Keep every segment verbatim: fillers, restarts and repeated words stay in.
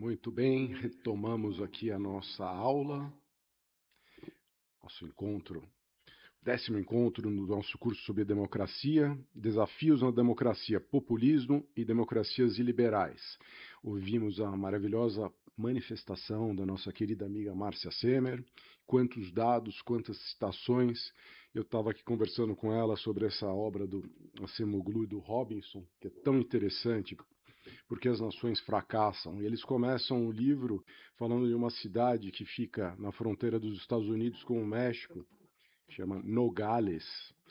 Muito bem, retomamos aqui a nossa aula, nosso encontro, décimo encontro no nosso curso sobre democracia, desafios na democracia, populismo e democracias iliberais. Ouvimos a maravilhosa manifestação da nossa querida amiga Márcia Semer, quantos dados, quantas citações. Eu estava aqui conversando com ela sobre essa obra do Acemoglu e do Robinson, que é tão interessante, porque as nações fracassam. E eles começam o livro falando de uma cidade que fica na fronteira dos Estados Unidos com o México, chama Nogales.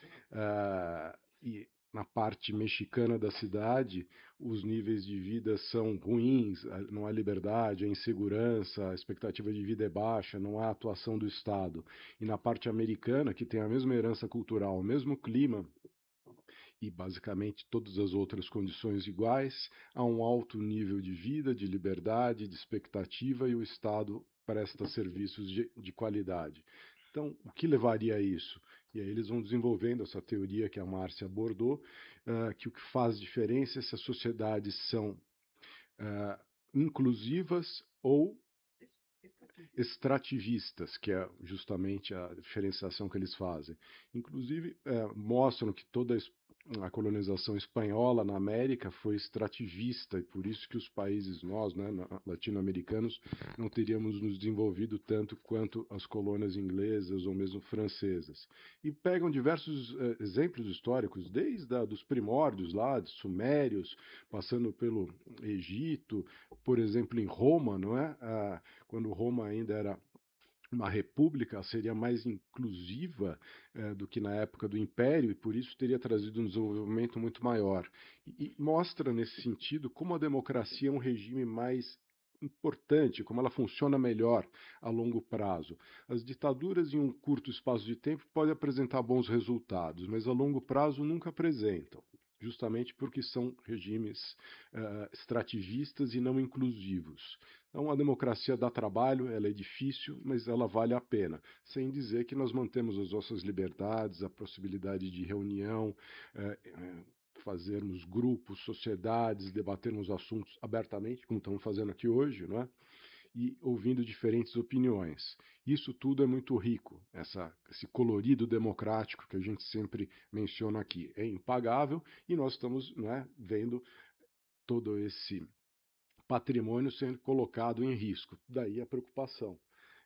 Uh, e na parte mexicana da cidade, os níveis de vida são ruins, não há liberdade, há insegurança, a expectativa de vida é baixa, não há atuação do Estado. E na parte americana, que tem a mesma herança cultural, o mesmo clima, e basicamente todas as outras condições iguais, há um alto nível de vida, de liberdade, de expectativa e o Estado presta serviços de, de qualidade. Então, o que levaria a isso? E aí eles vão desenvolvendo essa teoria que a Márcia abordou, uh, que o que faz diferença é se as sociedades são uh, inclusivas ou extrativistas, que é justamente a diferenciação que eles fazem. Inclusive, é, mostram que toda a colonização espanhola na América foi extrativista, e por isso que os países, nós, né, latino-americanos, não teríamos nos desenvolvido tanto quanto as colônias inglesas ou mesmo francesas. E pegam diversos é, exemplos históricos, desde a, dos primórdios lá, de sumérios, passando pelo Egito, por exemplo, em Roma, não é? Ah, quando Roma ainda era uma república, seria mais inclusiva eh, do que na época do Império e por isso teria trazido um desenvolvimento muito maior. E, e mostra nesse sentido como a democracia é um regime mais importante, como ela funciona melhor a longo prazo. As ditaduras em um curto espaço de tempo podem apresentar bons resultados, mas a longo prazo nunca apresentam, justamente porque são regimes uh, extrativistas e não inclusivos. Então, a democracia dá trabalho, ela é difícil, mas ela vale a pena. Sem dizer que nós mantemos as nossas liberdades, a possibilidade de reunião, é, é, fazermos grupos, sociedades, debatermos assuntos abertamente, como estamos fazendo aqui hoje, não é? E ouvindo diferentes opiniões. Isso tudo é muito rico, essa, esse colorido democrático que a gente sempre menciona aqui. É impagável e nós estamos, não é, vendo todo esse patrimônio sendo colocado em risco. Daí a preocupação.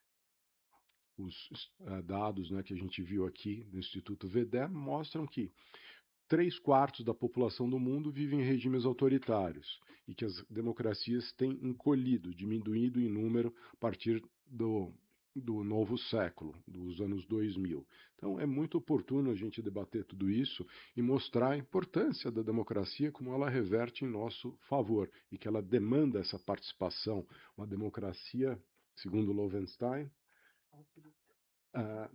Os uh, dados, né, que a gente viu aqui do Instituto VEDEM mostram que três quartos da população do mundo vive em regimes autoritários e que as democracias têm encolhido, diminuído em número a partir do, do novo século, dos anos dois mil. Então é muito oportuno a gente debater tudo isso e mostrar a importância da democracia, como ela reverte em nosso favor e que ela demanda essa participação. Uma democracia, segundo Lowenstein, ah,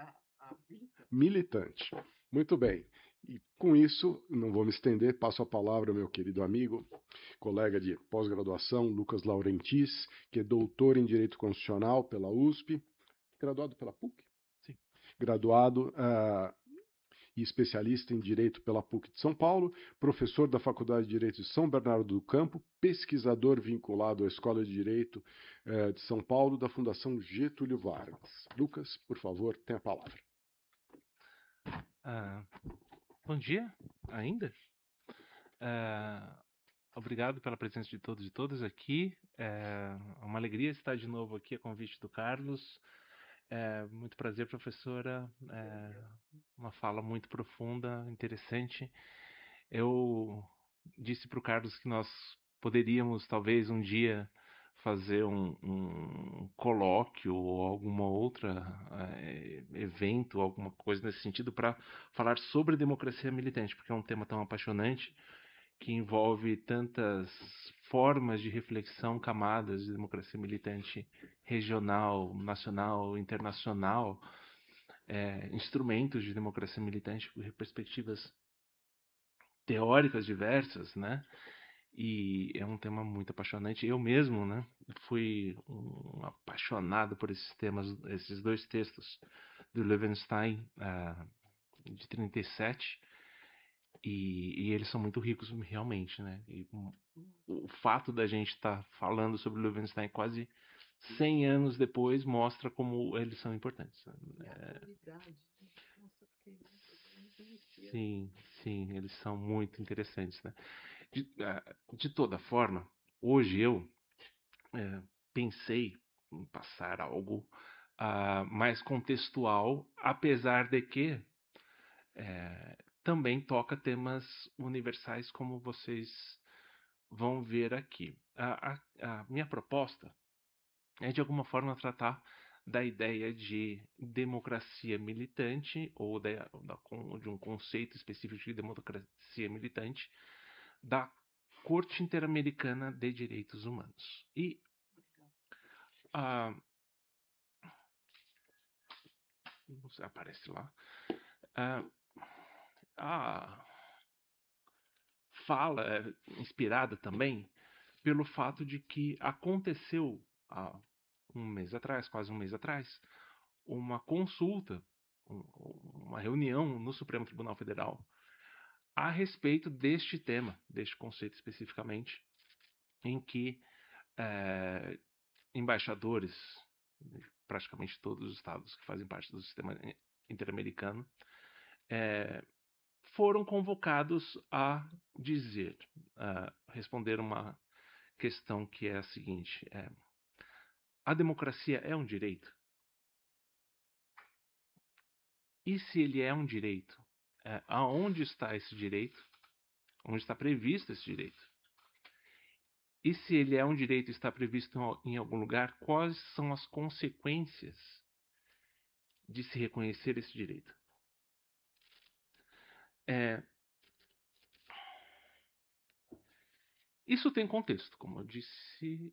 militante. Muito bem. E com isso, não vou me estender, passo a palavra ao meu querido amigo, colega de pós-graduação, Lucas Laurentis, que é doutor em Direito Constitucional pela U S P, graduado pela P U C? Sim. Graduado uh, e especialista em Direito pela P U C de São Paulo, professor da Faculdade de Direito de São Bernardo do Campo, pesquisador vinculado à Escola de Direito uh, de São Paulo, da Fundação Getúlio Vargas. Lucas, por favor, tem a palavra. Ah, bom dia, ainda. Ah, obrigado pela presença de todos e todas aqui. É uma alegria estar de novo aqui a convite do Carlos. É muito prazer, professora. É uma fala muito profunda, interessante. Eu disse para o Carlos que nós poderíamos, talvez, um dia fazer um, um colóquio ou alguma outra é, evento, alguma coisa nesse sentido para falar sobre democracia militante, porque é um tema tão apaixonante que envolve tantas formas de reflexão, camadas de democracia militante regional, nacional, internacional, é, instrumentos de democracia militante, perspectivas teóricas diversas, né? E é um tema muito apaixonante. Eu mesmo, né, fui um apaixonado por esses temas, esses dois textos do Levenstein, uh, de trinta e sete, E, e eles são muito ricos realmente, né? E o, o fato da gente estar tá falando sobre Löwenstein quase cem anos depois mostra como eles são importantes. E a É, atualidade, né? Nossa, porque não conhecia. sim, sim, eles são muito interessantes, né? De, ah, de toda forma, hoje eu é, pensei em passar algo ah, mais contextual, apesar de que é, também toca temas universais, como vocês vão ver aqui. A, a, a minha proposta é, de alguma forma, tratar da ideia de democracia militante, ou da, da, de um conceito específico de democracia militante, da Corte Interamericana de Direitos Humanos. E a. Não sei, aparece lá. A, a fala é inspirada também pelo fato de que aconteceu há um mês atrás, quase um mês atrás, uma consulta, um, uma reunião no Supremo Tribunal Federal a respeito deste tema, deste conceito especificamente, em que é, embaixadores de praticamente todos os estados que fazem parte do sistema interamericano é, foram convocados a dizer, a responder uma questão que é a seguinte: é, a democracia é um direito? E se ele é um direito, é, aonde está esse direito? Onde está previsto esse direito? E se ele é um direito e está previsto em algum lugar, quais são as consequências de se reconhecer esse direito? É, isso tem contexto, como eu disse,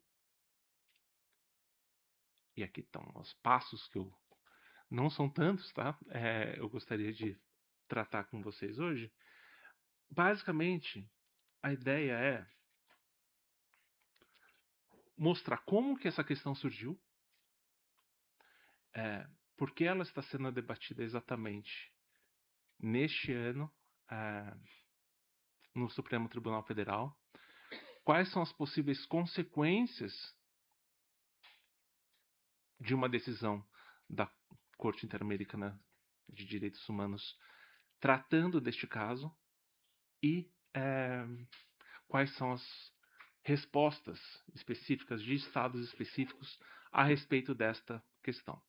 e aqui estão os passos que eu não são tantos, tá? É, eu gostaria de tratar com vocês hoje. Basicamente, a ideia é mostrar como que essa questão surgiu, é, por que ela está sendo debatida exatamente neste ano é, no Supremo Tribunal Federal, quais são as possíveis consequências de uma decisão da Corte Interamericana de Direitos Humanos tratando deste caso e é, quais são as respostas específicas de estados específicos a respeito desta questão.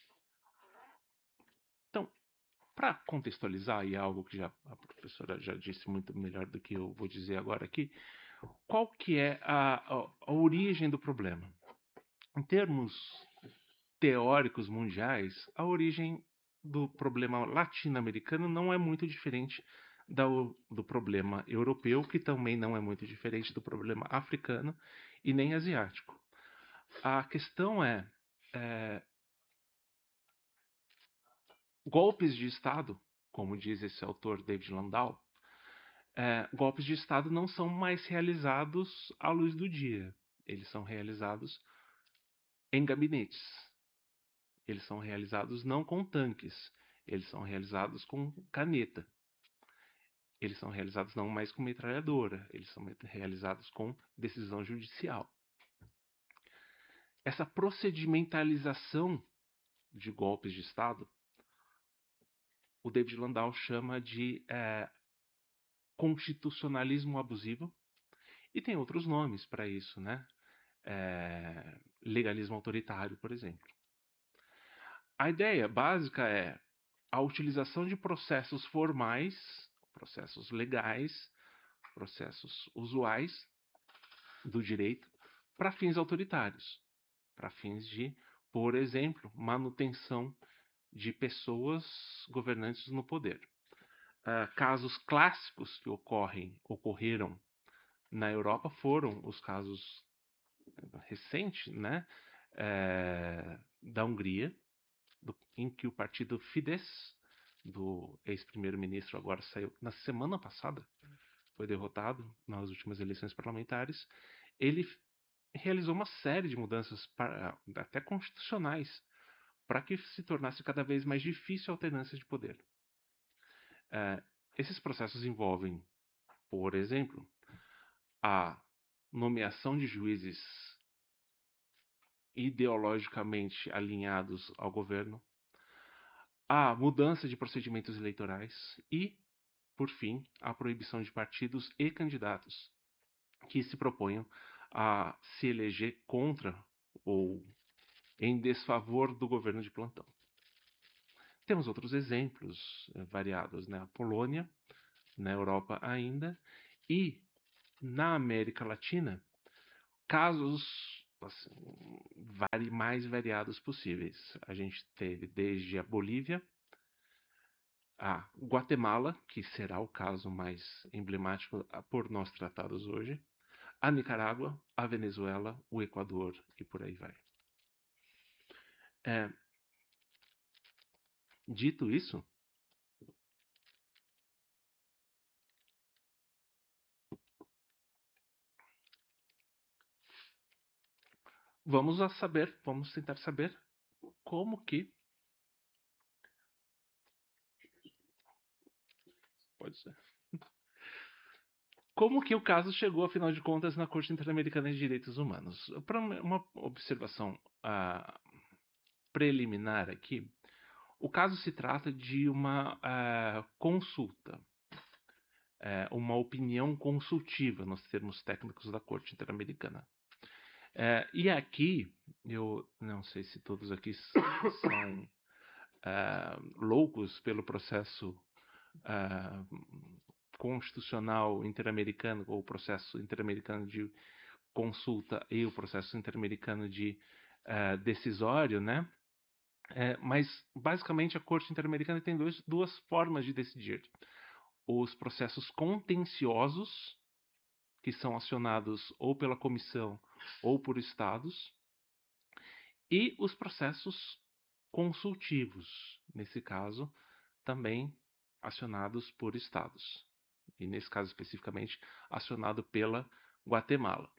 Então, para contextualizar, e é algo que já, a professora já disse muito melhor do que eu vou dizer agora aqui, qual que é a, a, a origem do problema? Em termos teóricos mundiais, a origem do problema latino-americano não é muito diferente da, do problema europeu, que também não é muito diferente do problema africano e nem asiático. A questão é, é golpes de Estado, como diz esse autor David Landau, é, golpes de Estado não são mais realizados à luz do dia. Eles são realizados em gabinetes. Eles são realizados não com tanques. Eles são realizados com caneta. Eles são realizados não mais com metralhadora. Eles são realizados com decisão judicial. Essa procedimentalização de golpes de Estado, o David Landau chama de é, constitucionalismo abusivo, e tem outros nomes para isso, né? É, legalismo autoritário, por exemplo. A ideia básica é a utilização de processos formais, processos legais, processos usuais do direito para fins autoritários, para fins de, por exemplo, manutenção de pessoas governantes no poder. Uh, casos clássicos que ocorrem, ocorreram na Europa foram os casos recentes, né, é, da Hungria, do, em que o partido Fidesz, do ex-primeiro-ministro, agora saiu na semana passada, foi derrotado nas últimas eleições parlamentares. Ele realizou uma série de mudanças, para, até constitucionais, para que se tornasse cada vez mais difícil a alternância de poder. É, esses processos envolvem, por exemplo, a nomeação de juízes ideologicamente alinhados ao governo, a mudança de procedimentos eleitorais e, por fim, a proibição de partidos e candidatos que se proponham a se eleger contra ou em desfavor do governo de plantão. Temos outros exemplos eh, variados, né? A Polônia, na Europa ainda, e na América Latina, casos assim, vari, mais variados possíveis. A gente teve desde a Bolívia, a Guatemala, que será o caso mais emblemático por nós tratados hoje, a Nicarágua, a Venezuela, o Equador e por aí vai. É, dito isso, vamos a saber, vamos tentar saber como que pode ser. Como que o caso chegou, afinal de contas, na Corte Interamericana de Direitos Humanos? Para uma observação ah, preliminar aqui, o caso se trata de uma ah, consulta, eh, uma opinião consultiva, nos termos técnicos da Corte Interamericana. Eh, e aqui, eu não sei se todos aqui são ah, loucos pelo processo ah, constitucional interamericano ou o processo interamericano de consulta e o processo interamericano de uh, decisório, né? É, mas basicamente a Corte Interamericana tem dois, duas formas de decidir: os processos contenciosos, que são acionados ou pela comissão ou por estados, e os processos consultivos, nesse caso também acionados por estados, e nesse caso especificamente acionado pela Guatemala.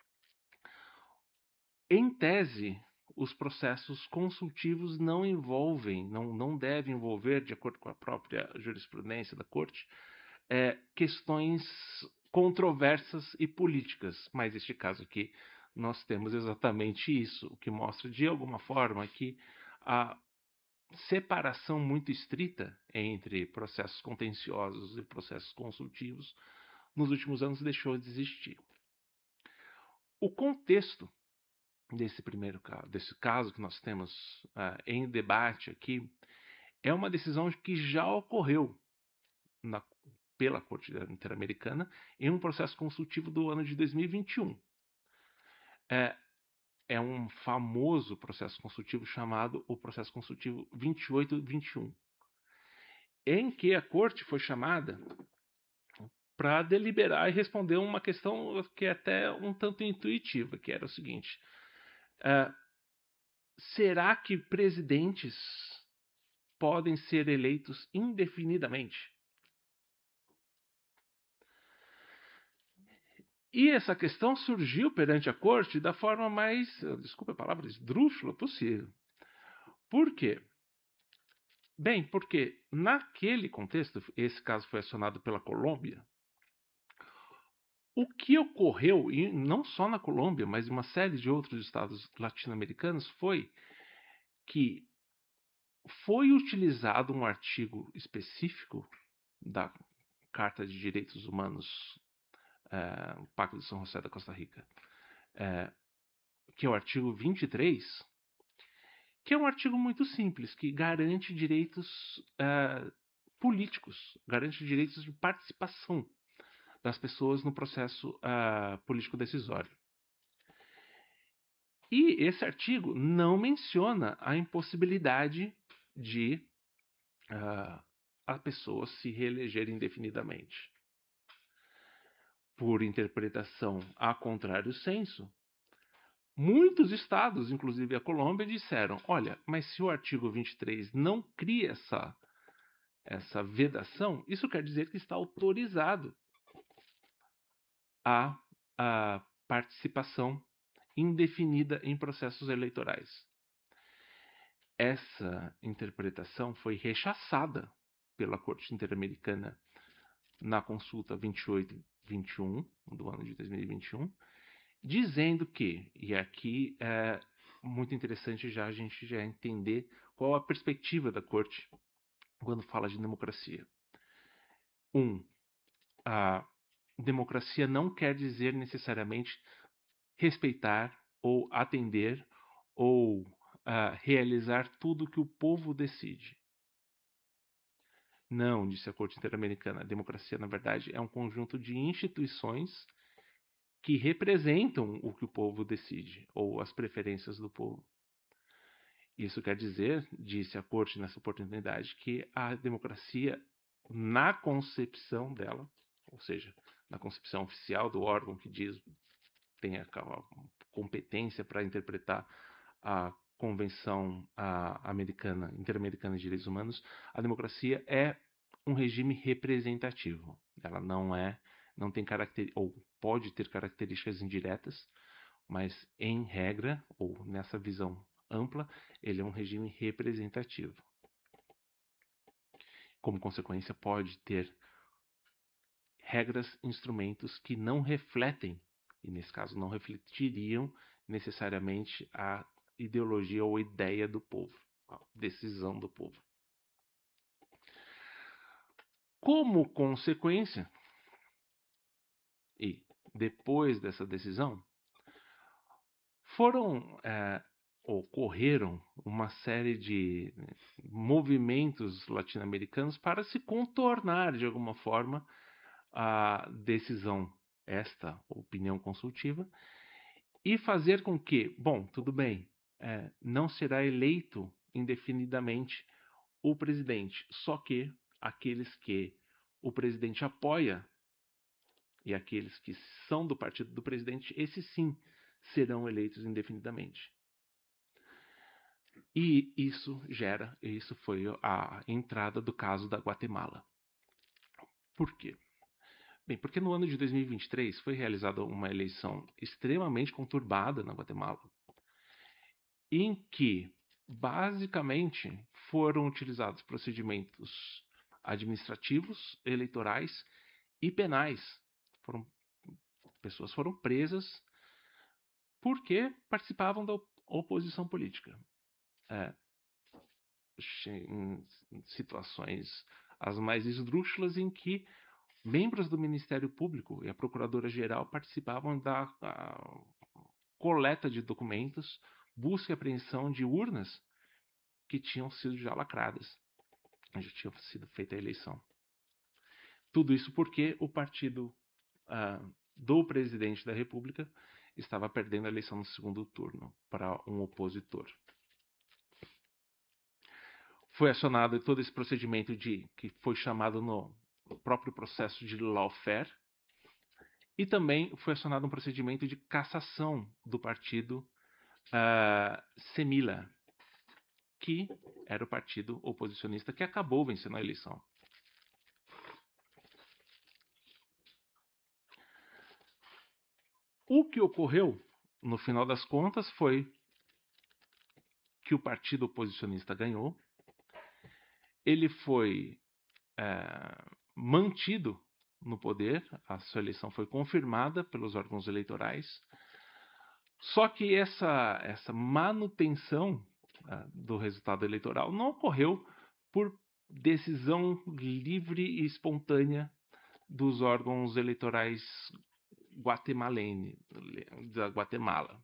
Em tese, os processos consultivos não envolvem, não, não devem envolver, de acordo com a própria jurisprudência da Corte, é, questões controversas e políticas. Mas neste caso aqui, nós temos exatamente isso, o que mostra de alguma forma que a separação muito estrita entre processos contenciosos e processos consultivos nos últimos anos deixou de existir. O contexto desse primeiro caso, desse caso que nós temos uh, em debate aqui, é uma decisão que já ocorreu na, pela Corte Interamericana em um processo consultivo do ano de dois mil e vinte e um. É, é um famoso processo consultivo chamado o processo consultivo vinte e oito vinte e um, em que a Corte foi chamada para deliberar e responder uma questão que é até um tanto intuitiva, que era o seguinte: uh, será que presidentes podem ser eleitos indefinidamente? E essa questão surgiu perante a corte da forma mais, desculpa a palavra, esdrúxula possível. Por quê? Bem, porque naquele contexto, esse caso foi acionado pela Colômbia, o que ocorreu, e não só na Colômbia, mas em uma série de outros estados latino-americanos, foi que foi utilizado um artigo específico da Carta de Direitos Humanos, é, o Pacto de São José da Costa Rica, é, que é o artigo vinte e três, que é um artigo muito simples, que garante direitos é, políticos, garante direitos de participação das pessoas no processo é, político decisório. E esse artigo não menciona a impossibilidade de uh, a pessoa se reeleger indefinidamente. Por interpretação a contrário senso, muitos estados, inclusive a Colômbia, disseram: olha, mas se o artigo vinte e três não cria essa, essa vedação, isso quer dizer que está autorizado a, a participação indefinida em processos eleitorais. Essa interpretação foi rechaçada pela Corte Interamericana na consulta vinte e oito vinte e um, do ano de dois mil e vinte e um, dizendo que, e aqui é muito interessante já a gente já entender qual a perspectiva da Corte quando fala de democracia. Um, a democracia não quer dizer necessariamente respeitar ou atender ou uh, realizar tudo que o povo decide. Não, disse a Corte Interamericana. A democracia, na verdade, é um conjunto de instituições que representam o que o povo decide, ou as preferências do povo. Isso quer dizer, disse a Corte nessa oportunidade, que a democracia, na concepção dela, ou seja, na concepção oficial do órgão que diz tem a competência para interpretar a Convenção a, Americana, Interamericana de Direitos Humanos, a democracia é um regime representativo. Ela não é, não tem caracter, ou pode ter características indiretas, mas em regra, ou nessa visão ampla, ele é um regime representativo. Como consequência, pode ter regras, instrumentos que não refletem, e nesse caso não refletiriam necessariamente a ideologia ou ideia do povo, a decisão do povo. Como consequência, e depois dessa decisão, foram é, ocorreram uma série de movimentos latino-americanos para se contornar de alguma forma a decisão, esta opinião consultiva, e fazer com que, bom, tudo bem, é, não será eleito indefinidamente o presidente, só que aqueles que o presidente apoia e aqueles que são do partido do presidente, esses sim serão eleitos indefinidamente. E isso gera, isso foi a entrada do caso da Guatemala. Por quê? Bem, porque no ano de dois mil e vinte e três foi realizada uma eleição extremamente conturbada na Guatemala, em que, basicamente, foram utilizados procedimentos administrativos, eleitorais e penais. Foram, pessoas foram presas porque participavam da oposição política. É, em situações as mais esdrúxulas em que membros do Ministério Público e a Procuradora-Geral participavam da coleta de documentos, busca e apreensão de urnas que tinham sido já lacradas, já tinha sido feita a eleição. Tudo isso porque o partido uh, do presidente da República estava perdendo a eleição no segundo turno para um opositor. Foi acionado todo esse procedimento de que foi chamado no próprio processo de lawfare, e também foi acionado um procedimento de cassação do partido uh, Semilla, que era o partido oposicionista que acabou vencendo a eleição. O que ocorreu, no final das contas, foi que o partido oposicionista ganhou, ele foi é, mantido no poder, a sua eleição foi confirmada pelos órgãos eleitorais, só que essa, essa manutenção uh, do resultado eleitoral não ocorreu por decisão livre e espontânea dos órgãos eleitorais guatemalene, da Guatemala.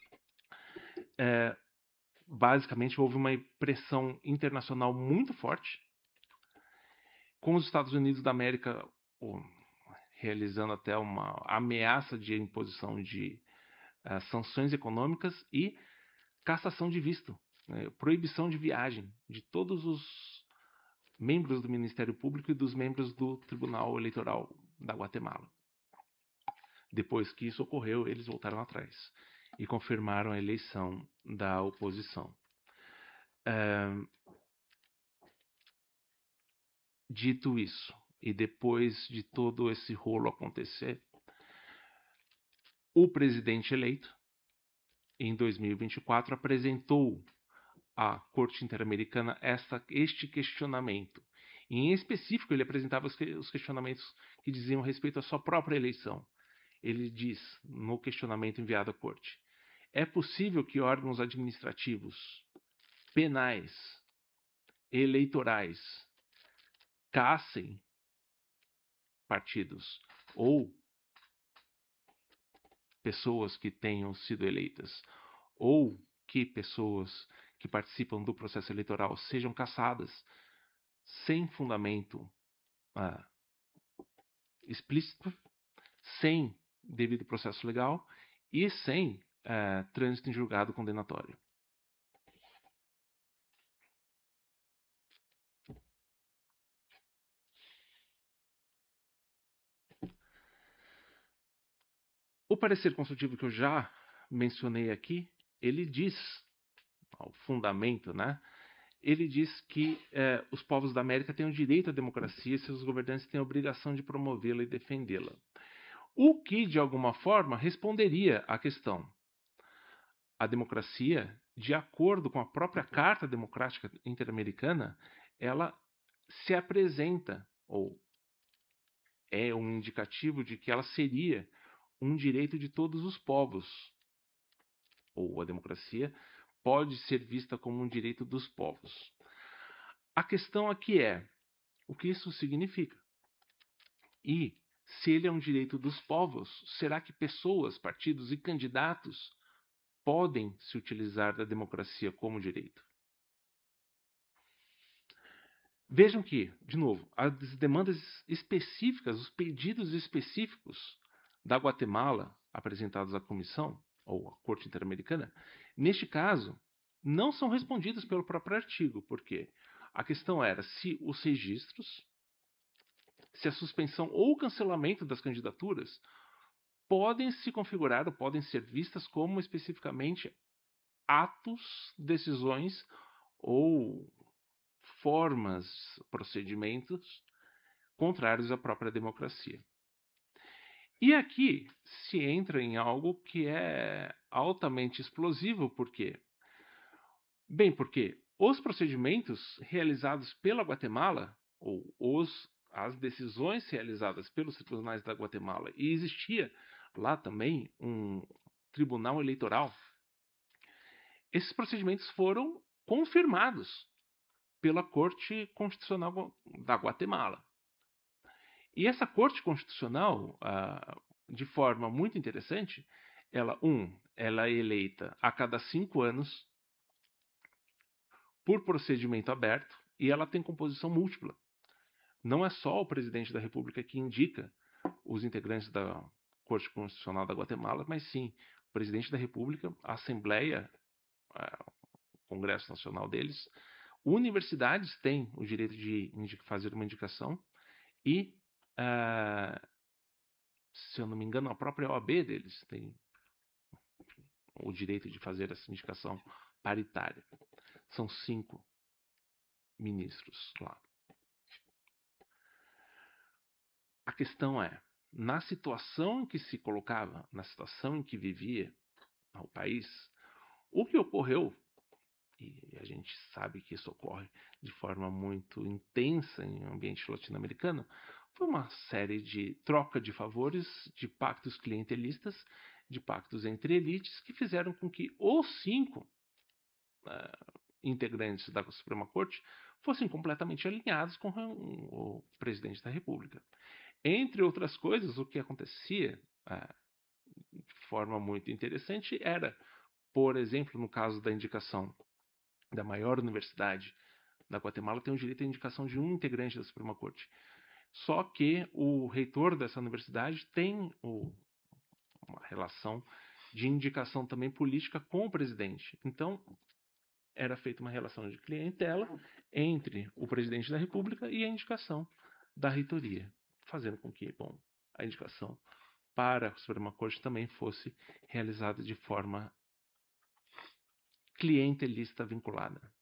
É, basicamente, houve uma pressão internacional muito forte, com os Estados Unidos da América oh, realizando até uma ameaça de imposição de uh, sanções econômicas e cassação de visto, né, proibição de viagem de todos os membros do Ministério Público e dos membros do Tribunal Eleitoral da Guatemala. Depois que isso ocorreu, eles voltaram atrás e confirmaram a eleição da oposição. Uh, dito isso, e depois de todo esse rolo acontecer, o presidente eleito, em dois mil e vinte e quatro, apresentou à Corte Interamericana essa, este questionamento. E, em específico, ele apresentava os, que, os questionamentos que diziam respeito à sua própria eleição. Ele diz, no questionamento enviado à corte, é possível que órgãos administrativos, penais, eleitorais, cassem partidos ou pessoas que tenham sido eleitas, ou que pessoas que participam do processo eleitoral sejam cassadas sem fundamento ah, explícito, sem devido processo legal e sem ah, trânsito em julgado condenatório. O parecer consultivo que eu já mencionei aqui, ele diz, o fundamento, né? Ele diz que eh, os povos da América têm o direito à democracia e seus governantes têm a obrigação de promovê-la e defendê-la. O que, de alguma forma, responderia à questão. A democracia, de acordo com a própria Carta Democrática Interamericana, ela se apresenta, ou é um indicativo de que ela seria um direito de todos os povos. Ou a democracia pode ser vista como um direito dos povos. A questão aqui é o que isso significa. E, se ele é um direito dos povos, será que pessoas, partidos e candidatos podem se utilizar da democracia como direito? Vejam que, de novo, as demandas específicas, os pedidos específicos da Guatemala apresentados à Comissão, ou à Corte Interamericana, neste caso, não são respondidos pelo próprio artigo, porque a questão era se os registros, se a suspensão ou o cancelamento das candidaturas podem se configurar ou podem ser vistas como especificamente atos, decisões ou formas, procedimentos contrários à própria democracia. E aqui se entra em algo que é altamente explosivo, por quê? Bem, porque os procedimentos realizados pela Guatemala, ou os, as decisões realizadas pelos tribunais da Guatemala, e existia lá também um tribunal eleitoral, esses procedimentos foram confirmados pela Corte Constitucional da Guatemala. E essa Corte Constitucional, ah, de forma muito interessante, ela, um, ela é eleita a cada cinco anos por procedimento aberto e ela tem composição múltipla. Não é só o presidente da República que indica os integrantes da Corte Constitucional da Guatemala, mas sim o presidente da República, a Assembleia, ah, o Congresso Nacional deles, universidades têm o direito de fazer uma indicação e, uh, se eu não me engano, a própria O A B deles tem o direito de fazer essa indicação paritária. São cinco ministros lá. A questão é, na situação em que se colocava, na situação em que vivia o país, o que ocorreu, e a gente sabe que isso ocorre de forma muito intensa em ambiente latino-americano, foi uma série de troca de favores, de pactos clientelistas, de pactos entre elites, que fizeram com que os cinco uh, integrantes da Suprema Corte fossem completamente alinhados com o presidente da República. Entre outras coisas, o que acontecia uh, de forma muito interessante era, por exemplo, no caso da indicação da maior universidade da Guatemala, tem o direito à indicação de um integrante da Suprema Corte. Só que o reitor dessa universidade tem o, uma relação de indicação também política com o presidente. Então, era feita uma relação de clientela entre o presidente da República e a indicação da reitoria, fazendo com que, bom, a indicação para a Suprema Corte também fosse realizada de forma clientelista vinculada.